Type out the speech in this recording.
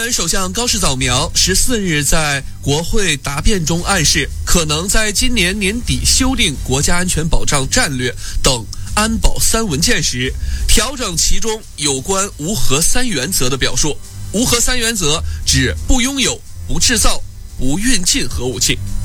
原首相高市早苗14日在国会答辩中暗示，可能在今年年底修订国家安全保障战略等安保3文件时，调整其中有关无核3原则的表述。无核3原则指不拥有、不制造、不运进核武器。